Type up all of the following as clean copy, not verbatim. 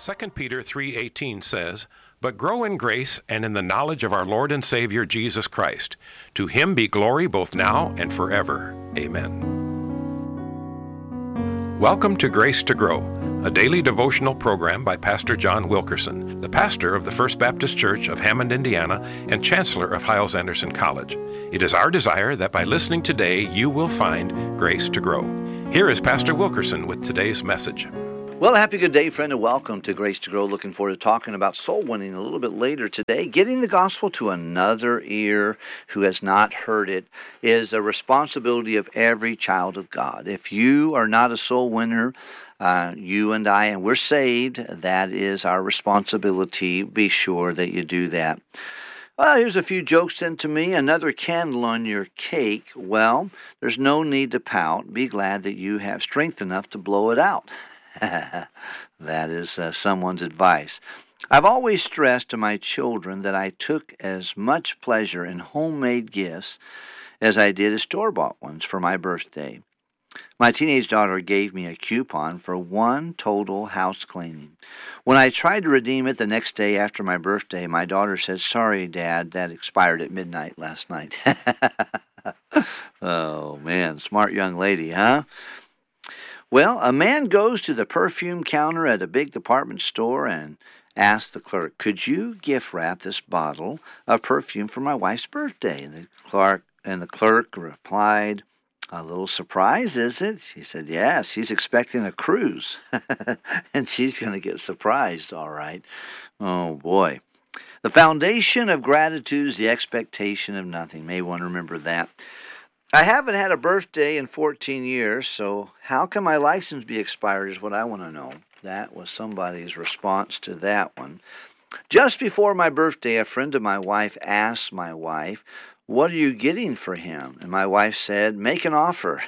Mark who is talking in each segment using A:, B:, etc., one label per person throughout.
A: 2 Peter 3:18 says, "But grow in grace and in the knowledge of our Lord and Savior Jesus Christ. To him be glory both now and forever. Amen." Welcome to Grace to Grow, a daily devotional program by Pastor John Wilkerson, the pastor of the First Baptist Church of Hammond, Indiana, and chancellor of Hyles-Anderson College. It is our desire that by listening today, you will find grace to grow. Here is Pastor Wilkerson with today's message.
B: Well, happy good day, friend, and welcome to Grace to Grow. Looking forward to talking about soul winning a little bit later today. Getting the gospel to another ear who has not heard it is a responsibility of every child of God. If you are not a soul winner, you and I, and we're saved, that is our responsibility. Be sure that you do that. Well, here's a few jokes sent to me. Another candle on your cake. Well, there's no need to pout. Be glad that you have strength enough to blow it out. That is someone's advice. I've always stressed to my children that I took as much pleasure in homemade gifts as I did as store-bought ones for my birthday. My teenage daughter gave me a coupon for one total house cleaning. When I tried to redeem it the next day after my birthday, my daughter said, "Sorry, Dad, that expired at midnight last night." Oh, man, smart young lady, huh? Well, a man goes to the perfume counter at a big department store and asks the clerk, "Could you gift wrap this bottle of perfume for my wife's birthday?" And the clerk replied, "A little surprise, is it?" She said, "Yes, she's expecting a cruise." And she's going to get surprised, all right. Oh, boy. The foundation of gratitude is the expectation of nothing. May want to remember that. I haven't had a birthday in 14 years, so how can my license be expired is what I want to know. That was somebody's response to that one. Just before my birthday, a friend of my wife asked my wife, "What are you getting for him?" And my wife said, "Make an offer."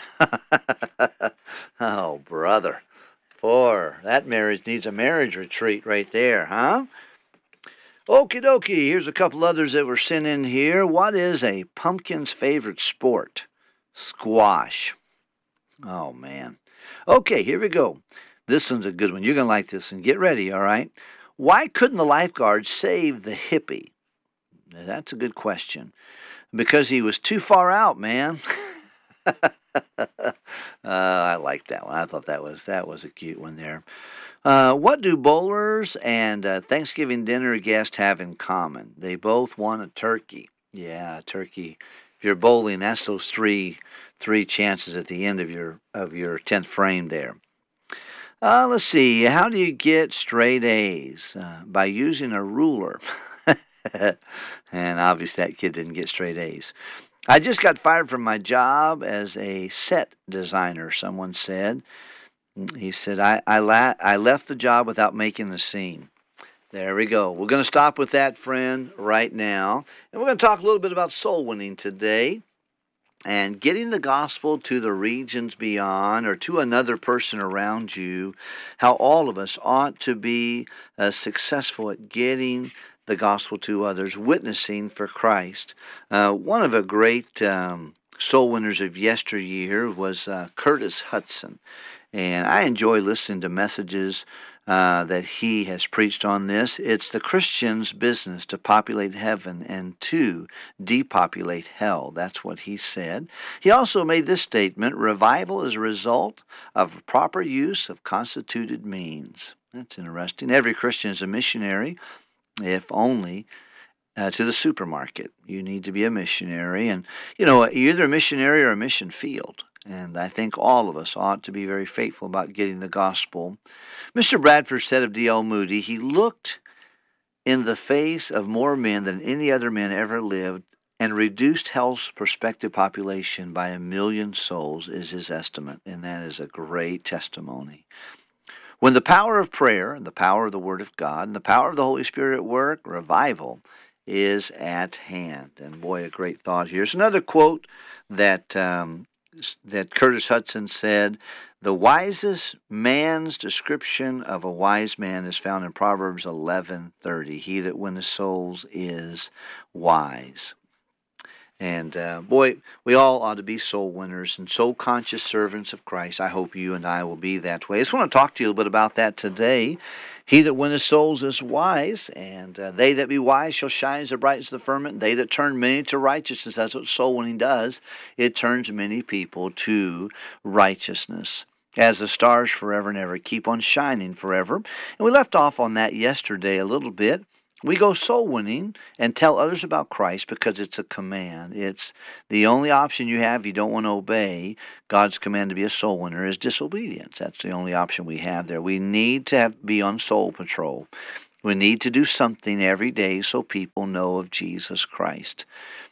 B: Oh, brother. Poor, that marriage needs a marriage retreat right there, huh? Okie dokie, here's a couple others that were sent in here. What is a pumpkin's favorite sport? Squash. Oh, man. Okay, here we go. This one's a good one. You're going to like this one. Get ready, all right? Why couldn't the lifeguard save the hippie? That's a good question. Because he was too far out, man. I like that one. I thought that was a cute one there. What do bowlers and Thanksgiving dinner guests have in common? They both want a turkey. Yeah, a turkey. If you're bowling, that's those three chances at the end of your 10th frame there. Let's see. How do you get straight A's? By using a ruler. And obviously that kid didn't get straight A's. I just got fired from my job as a set designer, someone said. He said, I left the job without making a scene. There we go. We're going to stop with that, friend, right now. And we're going to talk a little bit about soul winning today and getting the gospel to the regions beyond or to another person around you, how all of us ought to be successful at getting the gospel to others, witnessing for Christ. One of the great soul winners of yesteryear was Curtis Hudson. And I enjoy listening to messages that he has preached on this. It's the Christian's business to populate heaven and to depopulate hell. That's what he said. He also made this statement: revival is a result of proper use of constituted means. That's interesting. Every Christian is a missionary, if only to the supermarket. You need to be a missionary. And, you're either a missionary or a mission field. And I think all of us ought to be very faithful about getting the gospel. Mr. Bradford said of D.L. Moody, he looked in the face of more men than any other man ever lived and reduced hell's prospective population by 1 million souls is his estimate. And that is a great testimony. When the power of prayer and the power of the Word of God and the power of the Holy Spirit at work, revival is at hand. And boy, a great thought. Here's another quote that Curtis Hudson said: "The wisest man's description of a wise man is found in Proverbs 11:30. He that winneth souls is wise." And boy, we all ought to be soul winners and soul-conscious servants of Christ. I hope you and I will be that way. I just want to talk to you a little bit about that today. He that winneth souls is wise, and they that be wise shall shine as the brightness of the firmament. They that turn many to righteousness, that's what soul winning does. It turns many people to righteousness. As the stars forever and ever keep on shining forever. And we left off on that yesterday a little bit. We go soul winning and tell others about Christ because it's a command. It's the only option you have if you don't want to obey God's command to be a soul winner is disobedience. That's the only option we have there. We need to be on soul patrol. We need to do something every day so people know of Jesus Christ.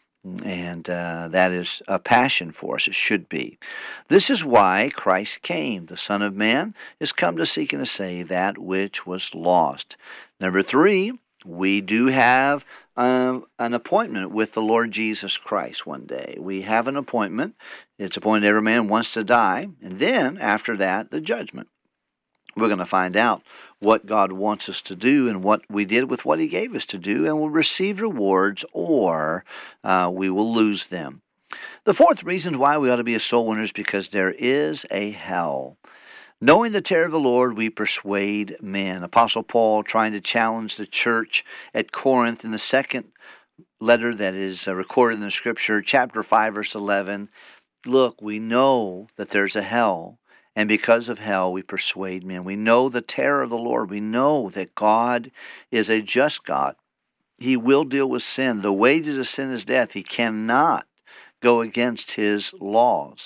B: And that is a passion for us. It should be. This is why Christ came. The Son of Man is come to seek and to save that which was lost. Number 3, we do have an appointment with the Lord Jesus Christ one day. We have an appointment. It's appointed every man wants to die. And then, after that, the judgment. We're going to find out what God wants us to do and what we did with what He gave us to do, and we'll receive rewards or we will lose them. The 4th reason why we ought to be a soul winner is because there is a hell. Knowing the terror of the Lord, we persuade men. Apostle Paul trying to challenge the church at Corinth in the 2nd letter that is recorded in the Scripture, chapter 5, verse 11. Look, we know that there's a hell, and because of hell we persuade men. We know the terror of the Lord. We know that God is a just God. He will deal with sin. The wages of sin is death. He cannot go against His laws.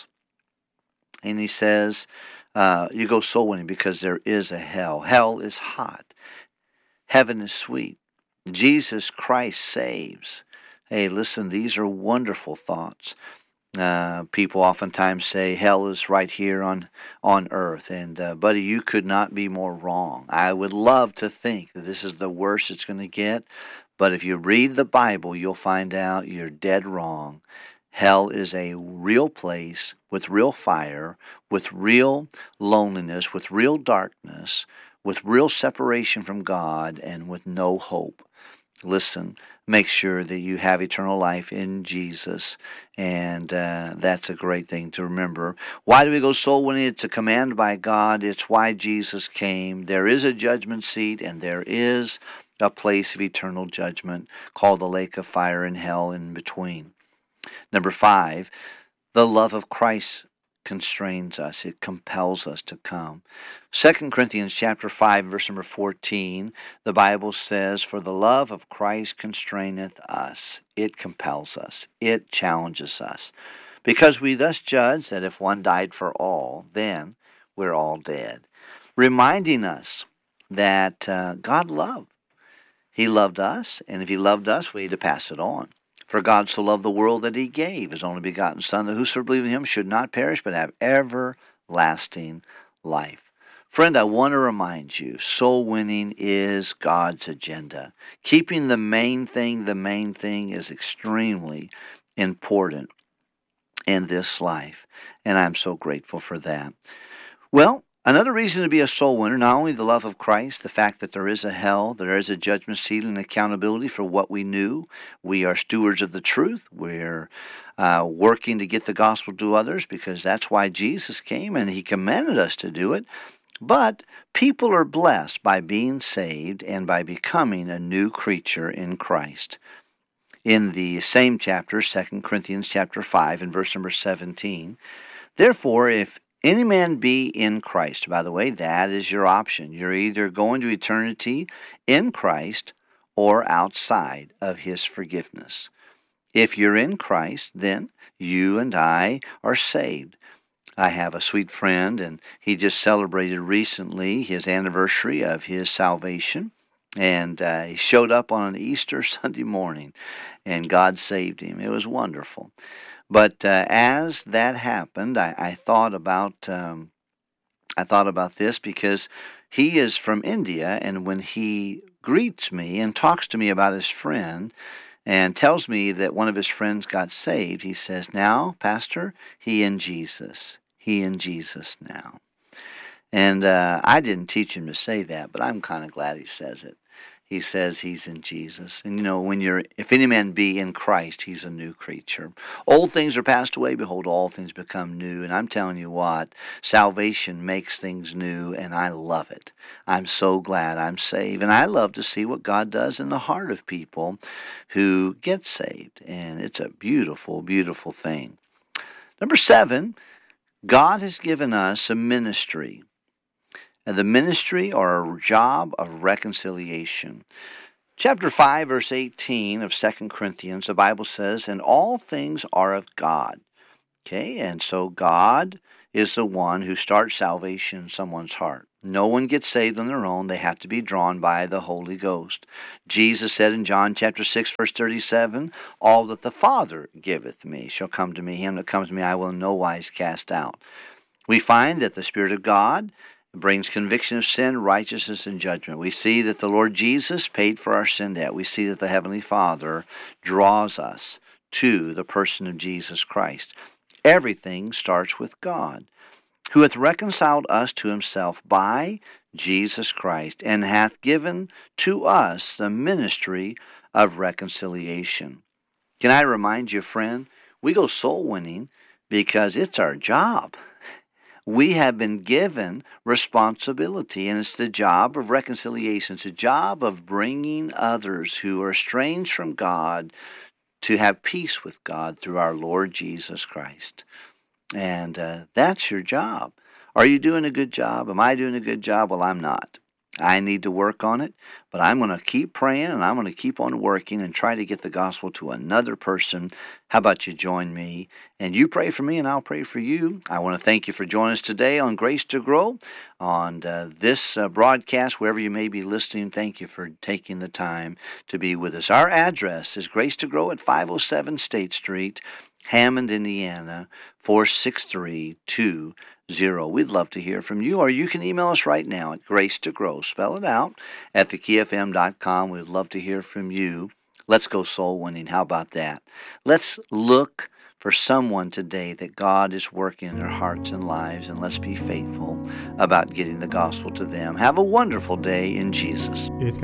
B: And he says, you go soul winning because there is a hell. Hell is hot. Heaven is sweet. Jesus Christ saves. Hey, listen, these are wonderful thoughts. People oftentimes say hell is right here on earth. And, buddy, you could not be more wrong. I would love to think that this is the worst it's going to get. But if you read the Bible, you'll find out you're dead wrong. Hell is a real place with real fire, with real loneliness, with real darkness, with real separation from God, and with no hope. Listen, make sure that you have eternal life in Jesus, and that's a great thing to remember. Why do we go soul winning? It's a command by God. It's why Jesus came. There is a judgment seat, and there is a place of eternal judgment called the lake of fire and hell in between. Number 5, the love of Christ constrains us. It compels us to come. 2 Corinthians chapter 5, verse number 14, the Bible says, "For the love of Christ constraineth us." It compels us. It challenges us. Because we thus judge that if one died for all, then we're all dead. Reminding us that God loved. He loved us, and if He loved us, we need to pass it on. For God so loved the world that He gave His only begotten Son, that whosoever believes in Him should not perish, but have everlasting life. Friend, I want to remind you, soul winning is God's agenda. Keeping the main thing is extremely important in this life, and I'm so grateful for that. Well, another reason to be a soul winner, not only the love of Christ, the fact that there is a hell, there is a judgment seat and accountability for what we knew. We are stewards of the truth. We're working to get the gospel to others because that's why Jesus came and He commanded us to do it. But people are blessed by being saved and by becoming a new creature in Christ. In the same chapter, 2 Corinthians chapter 5 and verse number 17, "Therefore, if any man be in Christ," by the way, that is your option. You're either going to eternity in Christ or outside of His forgiveness. If you're in Christ, then you and I are saved. I have a sweet friend, and he just celebrated recently his anniversary of his salvation. And he showed up on an Easter Sunday morning, and God saved him. It was wonderful. But as that happened, I thought about this because he is from India, and when he greets me and talks to me about his friend and tells me that one of his friends got saved, he says, "Now, Pastor, he in Jesus now." And I didn't teach him to say that, but I'm kind of glad he says it. he says he's in Jesus. And if any man be in Christ, he's a new creature. Old things are passed away, behold, all things become new. And I'm telling you what, salvation makes things new, and I love it. I'm so glad I'm saved. And I love to see what God does in the heart of people who get saved. And it's a beautiful, beautiful thing. Number 7, God has given us a ministry. And the ministry or job of reconciliation. Chapter 5, verse 18 of 2 Corinthians, the Bible says, and all things are of God. Okay, and so God is the one who starts salvation in someone's heart. No one gets saved on their own. They have to be drawn by the Holy Ghost. Jesus said in John chapter 6, verse 37, all that the Father giveth me shall come to me. Him that comes to me I will in no wise cast out. We find that the Spirit of God brings conviction of sin, righteousness, and judgment. We see that the Lord Jesus paid for our sin debt. We see that the Heavenly Father draws us to the person of Jesus Christ. Everything starts with God, who hath reconciled us to himself by Jesus Christ, and hath given to us the ministry of reconciliation. Can I remind you, friend, we go soul winning because it's our job. We have been given responsibility, and it's the job of reconciliation. It's a job of bringing others who are estranged from God to have peace with God through our Lord Jesus Christ. And that's your job. Are you doing a good job? Am I doing a good job? Well, I'm not. I need to work on it, but I'm going to keep praying, and I'm going to keep on working and try to get the gospel to another person. How about you join me? And you pray for me, and I'll pray for you. I want to thank you for joining us today on Grace to Grow, on this broadcast, wherever you may be listening. Thank you for taking the time to be with us. Our address is Grace to Grow at 507 State Street, Hammond, Indiana, 46320. We'd love to hear from you, or you can email us right now at Grace to Grow, spell it out, at thekeyfm.com. We'd love to hear from you. Let's go soul winning. How about that? Let's look for someone today that God is working in their hearts and lives, and let's be faithful about getting the gospel to them. Have a wonderful day in Jesus.